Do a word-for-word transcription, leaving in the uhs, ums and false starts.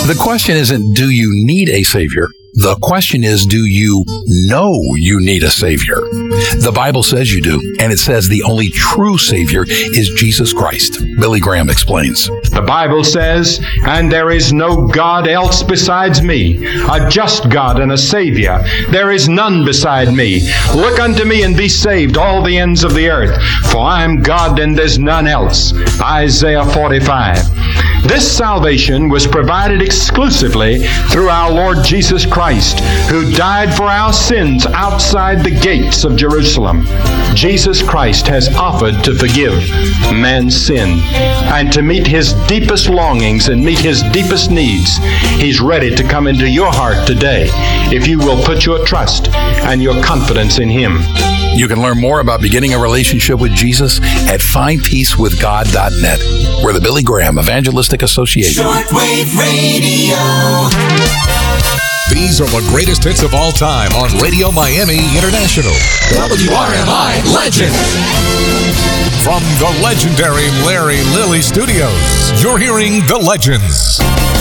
The question isn't, do you need a Savior? The question is, do you know you need a Savior? The Bible says you do, and it says the only true Savior is Jesus Christ. Billy Graham explains. The Bible says, and there is no God else besides me, a just God and a Savior. There is none beside me. Look unto me and be saved, all the ends of the earth, for I am God and there's none else. Isaiah forty-five. This salvation was provided exclusively through our Lord Jesus Christ, who died for our sins outside the gates of Jerusalem. Jesus Christ has offered to forgive man's sin and to meet his deepest longings and meet his deepest needs. He's ready to come into your heart today if you will put your trust and your confidence in him. You can learn more about beginning a relationship with Jesus at find peace with god dot net. We're the Billy Graham Evangelistic Association. Shortwave Radio. These are the greatest hits of all time on Radio Miami International. W R M I Legend. From the legendary Larry Lilly Studios, you're hearing The Legends.